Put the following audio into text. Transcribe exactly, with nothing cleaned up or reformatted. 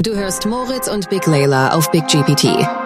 Du hörst Moritz und Big Layla auf Big G P T.